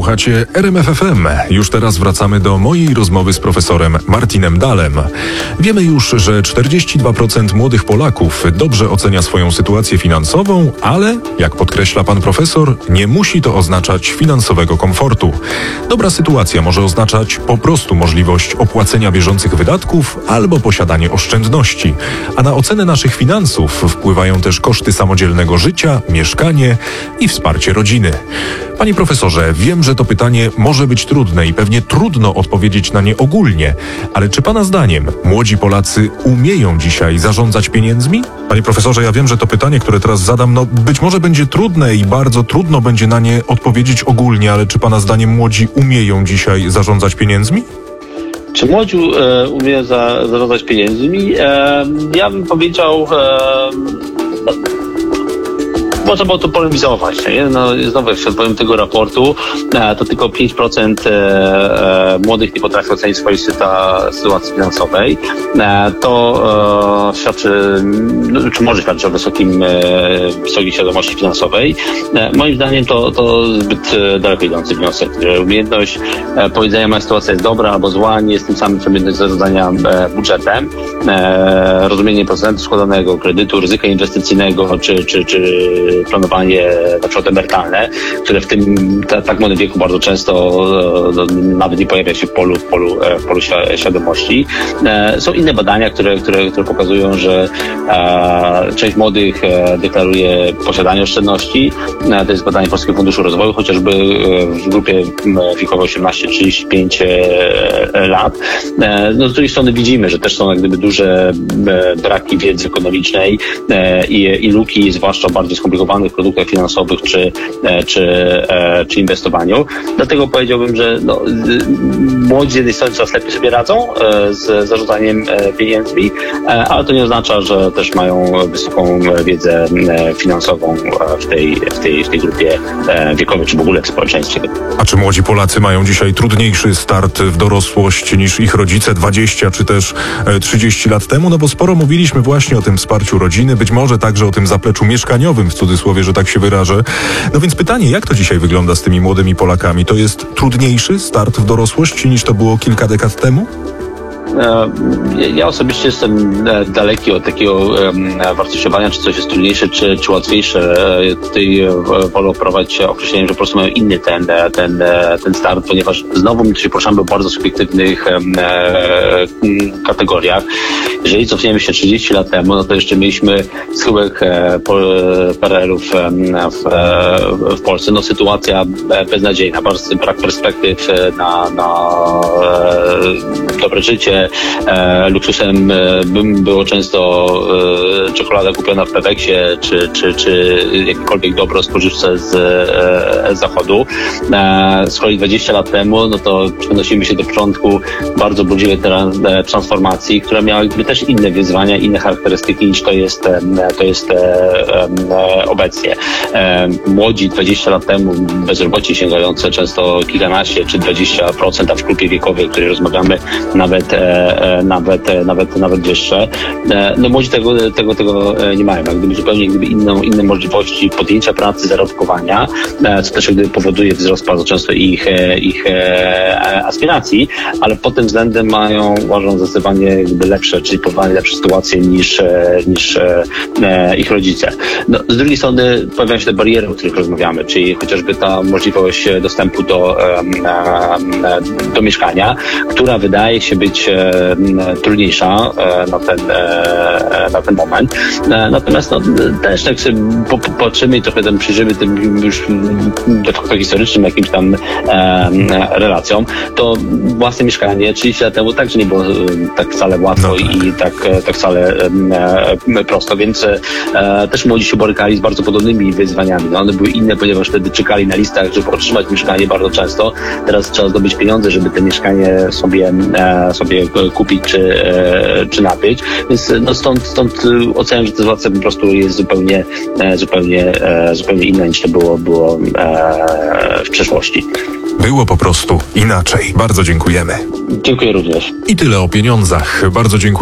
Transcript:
Słuchacie RMF FM. Już teraz wracamy do mojej rozmowy z profesorem Martinem Dahlem. Wiemy już, że 42% młodych Polaków dobrze ocenia swoją sytuację finansową, ale, jak podkreśla pan profesor, nie musi to oznaczać finansowego komfortu. Dobra sytuacja może oznaczać po prostu możliwość opłacenia bieżących wydatków albo posiadanie oszczędności. A na ocenę naszych finansów wpływają też koszty samodzielnego życia, mieszkanie i wsparcie rodziny. Panie profesorze, wiem, że to pytanie może być trudne i pewnie trudno odpowiedzieć na nie ogólnie, ale czy pana zdaniem młodzi Polacy umieją dzisiaj zarządzać pieniędzmi? Panie profesorze, ja wiem, że to pytanie, które teraz zadam, być może będzie trudne i bardzo trudno będzie na nie odpowiedzieć ogólnie, ale czy pana zdaniem młodzi umieją dzisiaj zarządzać pieniędzmi? Czy młodzi umieją zarządzać pieniędzmi? Ja bym powiedział, można było to polemizować. Nie? Znowu, jak się odpowiem tego raportu, to tylko 5% młodych nie potrafi ocenić swojej sytuacji finansowej. To świadczy, czy może świadczyć o wysokiej świadomości finansowej. Moim zdaniem to zbyt daleko idący wniosek. Umiejętność powiedzenia, moja sytuacja jest dobra albo zła, nie jest tym samym co umiejętność zarządzania budżetem. Rozumienie procentu składanego, kredytu, ryzyka inwestycyjnego, czy planowanie na przykład emerytalne, które w tym tak młodym wieku bardzo często nawet nie pojawia się w polu świadomości. Są inne badania, które pokazują, że część młodych deklaruje posiadanie oszczędności. To jest badanie Polskiego Funduszu Rozwoju, chociażby w grupie wiekowej 18-35 lat. Z drugiej strony widzimy, że też są jak gdyby duże braki wiedzy ekonomicznej i luki, zwłaszcza bardziej skomplikowanych produktach finansowych czy inwestowaniu. Dlatego powiedziałbym, że młodzi z jednej strony coraz lepiej sobie radzą z zarządzaniem pieniędzmi, ale to nie oznacza, że też mają wysoką wiedzę finansową w tej grupie wiekowej, czy w ogóle w społeczeństwie. A czy młodzi Polacy mają dzisiaj trudniejszy start w dorosłość niż ich rodzice 20 czy też 30 lat temu? Bo sporo mówiliśmy właśnie o tym wsparciu rodziny, być może także o tym zapleczu mieszkaniowym, w cudzysłowie, że tak się wyrażę. Więc pytanie, jak to dzisiaj wygląda z tymi młodymi Polakami? To jest trudniejszy start w dorosłości niż to było kilka dekad temu? Ja osobiście jestem daleki od takiego wartościowania, czy coś jest trudniejsze, czy łatwiejsze. Tutaj wolę operować określeniem, że po prostu mają inny ten start, ponieważ znowu my tu się poruszamy o bardzo subiektywnych kategoriach. Jeżeli cofniemy się 30 lat temu, to jeszcze mieliśmy schyłek PRL-ów w Polsce. Sytuacja beznadziejna, bardzo brak perspektyw na dobre życie. Luksusem było często czekolada kupiona w Peweksie, czy jakiekolwiek dobro spożywcze z zachodu. Z kolei 20 lat temu, to przenosimy się do początku bardzo burzliwej transformacji, która miała jakby też inne wyzwania, inne charakterystyki niż to jest obecnie. Młodzi 20 lat temu, bezrobocie sięgające często kilkanaście czy 20%, a w grupie wiekowej, o której rozmawiamy, nawet wyższe. Młodzi tego nie mają. Jak gdyby zupełnie inne możliwości podjęcia pracy, zarobkowania, co też jak gdyby powoduje wzrost bardzo często ich aspiracji, ale pod tym względem mają, uważam, zdecydowanie jakby lepsze, czyli powołanie lepsze sytuacje niż ich rodzice. Z drugiej strony pojawiają się te bariery, o których rozmawiamy, czyli chociażby ta możliwość dostępu do mieszkania, która wydaje się być trudniejsza na ten moment. Natomiast też tak sobie popatrzymy i trochę przyjrzymy tym już de facto historycznym jakimś tam relacjom, to własne mieszkanie 30 lat temu także nie było tak wcale łatwo i tak wcale prosto, więc też młodzi się borykali z bardzo podobnymi wyzwaniami. One były inne, ponieważ wtedy czekali na listach, żeby otrzymać mieszkanie bardzo często. Teraz trzeba zdobyć pieniądze, żeby te mieszkanie sobie kupić czy nabyć. Więc stąd oceniam, że ta sytuacja po prostu jest zupełnie inna niż to było w przeszłości. Było po prostu inaczej. Bardzo dziękujemy. Dziękuję również. I tyle o pieniądzach. Bardzo dziękuję.